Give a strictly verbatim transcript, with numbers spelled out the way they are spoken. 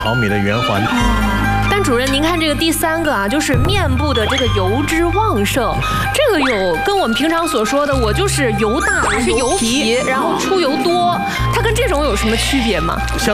毫米的圆环。 但主任，您看这个第三个啊，就是面部的这个油脂旺盛，这个有跟我们平常所说的我就是油大，我是油皮，然后出油多，它跟这种有什么区别吗？